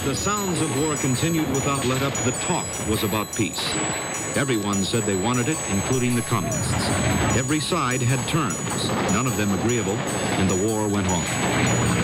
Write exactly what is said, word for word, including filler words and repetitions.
the sounds of war continued without let-up, the talk was about peace. Everyone said they wanted it, including the communists. Every side had terms, none of them agreeable, and the war went on.